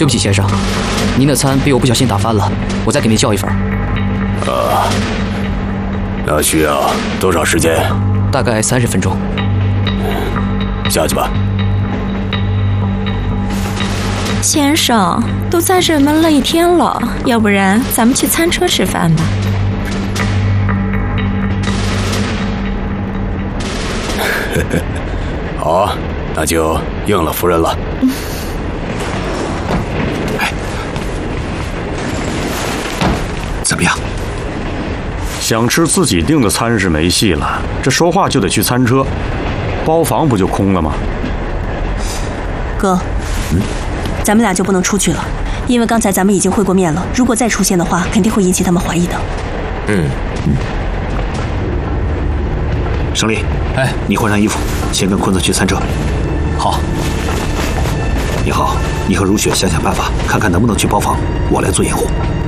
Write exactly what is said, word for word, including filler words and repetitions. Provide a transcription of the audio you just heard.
对不起，先生，您的餐被我不小心打翻了，我再给您叫一份。 啊，那需要多少时间？ 大概三十分钟。 下去吧。 先生，都在这闷了一天了，要不然咱们去餐车吃饭吧。 好，那就应了夫人了。 嗯怎么样？ 想吃自己订的餐是没戏了，这说话就得去餐车，包房不就空了吗？ 哥，嗯，咱们俩就不能出去了，因为刚才咱们已经会过面了，如果再出现的话，肯定会引起他们怀疑的。 嗯嗯。胜利，哎，你换上衣服，先跟坤子去餐车。 好。 你好，你和如雪想想办法，看看能不能去包房，我来做掩护。